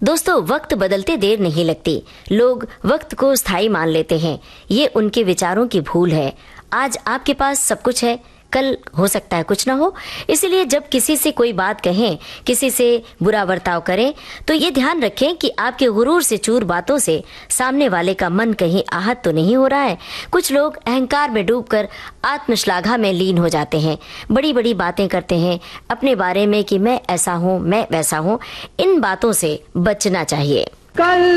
दोस्तों, वक्त बदलते देर नहीं लगती। लोग वक्त को स्थायी मान लेते हैं। ये उनके विचारों की भूल है। आज आपके पास सब कुछ है, कल हो सकता है कुछ ना हो। इसलिए जब किसी से कोई बात कहें, किसी से बुरा बर्ताव करें, तो ये ध्यान रखें कि आपके गुरूर से चूर बातों से सामने वाले का मन कहीं आहत तो नहीं हो रहा है। कुछ लोग अहंकार में डूबकर आत्मश्लाघा में लीन हो जाते हैं, बड़ी बड़ी बातें करते हैं अपने बारे में कि मैं ऐसा हूँ, मैं वैसा हूँ। इन बातों से बचना चाहिए।